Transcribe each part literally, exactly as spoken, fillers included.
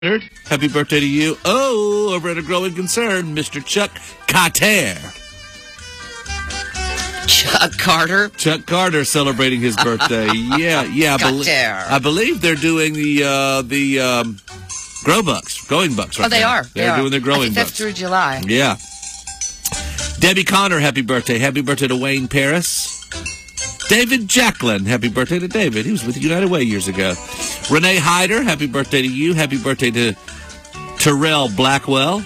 Happy birthday to you. Oh, over at A Growing Concern, Mister Chuck Carter. Chuck Carter? Chuck Carter celebrating his birthday. yeah, yeah. I, be- I believe they're doing the uh, the um, Grow Bucks, Growing Bucks right Oh, they now. are. They're they doing are. their Growing I think Bucks. that's through July. Yeah. Debbie Connor, happy birthday. Happy birthday to Wayne Paris. David Jacklin, happy birthday to David. He was with United Way years ago. Renee Hyder, happy birthday to you. Happy birthday to Terrell Blackwell.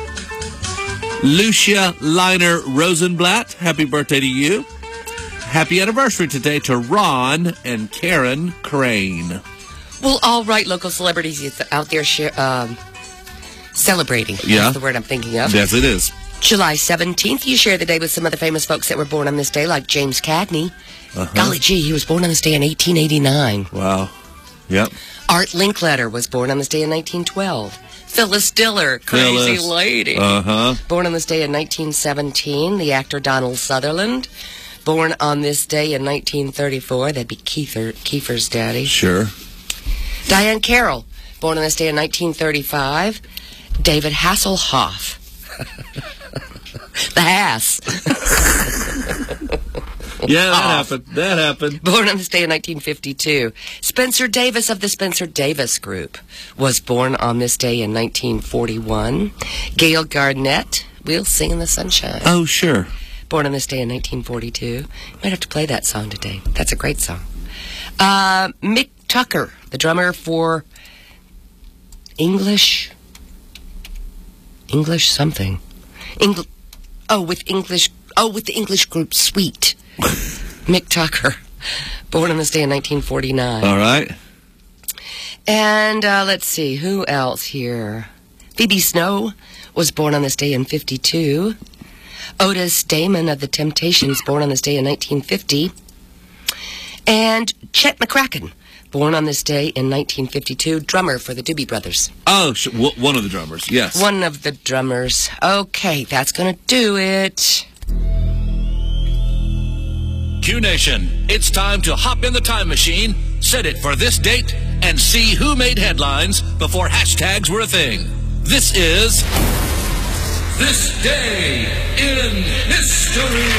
Lucia Liner Rosenblatt, happy birthday to you. Happy anniversary today to Ron and Karen Crane. Well, all right, local celebrities out there share, um, celebrating. Yeah. That's the word I'm thinking of. Yes, it is. July seventeenth, you share the day with some of the famous folks that were born on this day, like James Cagney. Uh-huh. Golly gee, he was born on this day in eighteen eighty-nine. Wow. Yep. Art Linkletter was born on this day in nineteen twelve. Phyllis Diller, crazy Phyllis. lady. Uh-huh. Born on this day in nineteen seventeen. The actor Donald Sutherland, born on this day in nineteen thirty-four. That'd be Kiefer, Kiefer's daddy. Sure. Diane Carroll, born on this day in nineteen thirty-five. David Hasselhoff. The Hass. Yeah, that happened. That happened. Born on this day in nineteen fifty-two. Spencer Davis of the Spencer Davis Group was born on this day in nineteen forty-one. Gail Garnett, We'll Sing in the Sunshine. Oh, sure. Born on this day in nineteen forty-two. Might have to play that song today. That's a great song. Uh, Mick Tucker, the drummer for English... English something. Engl- oh, with English... Oh, with the English group Sweet. Mick Tucker, born on this day in nineteen forty-nine. All right. And uh, let's see, who else here? Phoebe Snow was born on this day in fifty-two. Otis Damon of the Temptations, born on this day in nineteen fifty. And Chet McCracken, born on this day in nineteen fifty-two, drummer for the Doobie Brothers. Oh, sh- w- one of the drummers, yes. One of the drummers. Okay, that's going to do it. Q Nation, it's time to hop in the time machine, set it for this date, and see who made headlines before hashtags were a thing. This is This Day in History.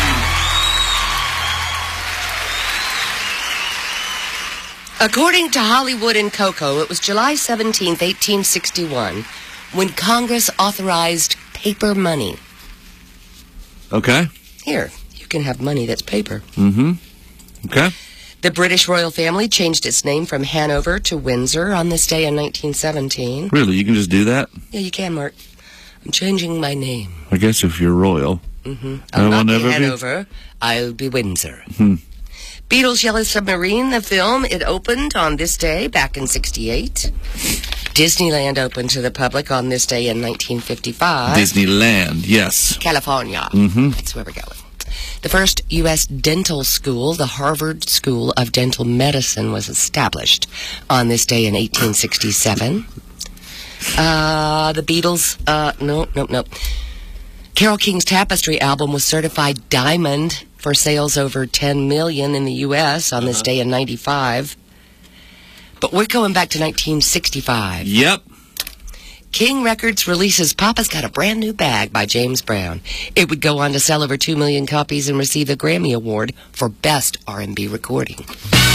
According to Hollywood and Coco, it was July seventeenth, eighteen sixty-one, when Congress authorized paper money. Okay. Here, you can have money that's paper. Mm-hmm. Okay. The British royal family changed its name from Hanover to Windsor on this day in nineteen seventeen. Really, you can just do that? Yeah, you can, Mark. I'm changing my name. I guess if you're royal. Mm-hmm. I I'll will not be never be- Hanover. I'll be Windsor. Hmm. Beatles' Yellow Submarine, the film, it opened on this day back in sixty-eight. Disneyland opened to the public on this day in nineteen fifty-five. Disneyland, yes. California. Mm-hmm. That's where we're going. The first U S dental school, the Harvard School of Dental Medicine, was established on this day in eighteen sixty-seven. Uh, the Beatles, uh, no, no, no. Carole King's Tapestry album was certified diamond for sales over ten million in the U S on this Uh-huh. day in ninety-five. But we're going back to nineteen sixty-five. Yep. King Records releases Papa's Got a Brand New Bag by James Brown. It would go on to sell over two million copies and receive a Grammy Award for Best R and B Recording.